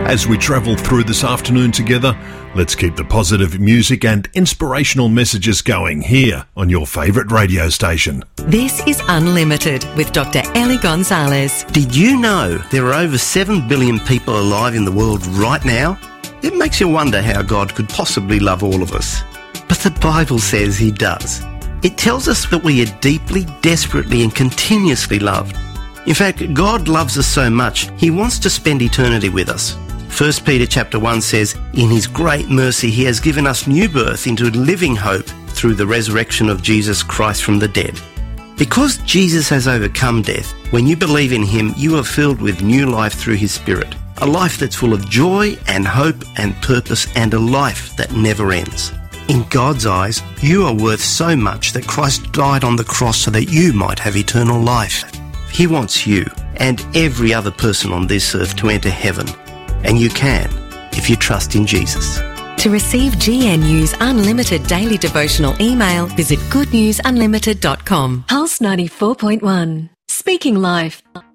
As we travel through this afternoon together, let's keep the positive music and inspirational messages going here on your favourite radio station. This is Unlimited with Dr. Ellie Gonzalez. Did you know there are over 7 billion people alive in the world right now? It makes you wonder how God could possibly love all of us. But the Bible says He does. It tells us that we are deeply, desperately and continuously loved. In fact, God loves us so much, He wants to spend eternity with us. 1 Peter chapter 1 says, "In His great mercy He has given us new birth into living hope through the resurrection of Jesus Christ from the dead." Because Jesus has overcome death, when you believe in Him, you are filled with new life through His Spirit. A life that's full of joy and hope and purpose, and a life that never ends. In God's eyes, you are worth so much that Christ died on the cross so that you might have eternal life. He wants you and every other person on this earth to enter heaven. And you can, if you trust in Jesus. To receive GNU's unlimited daily devotional email, visit goodnewsunlimited.com. Pulse 94.1. Speaking Life.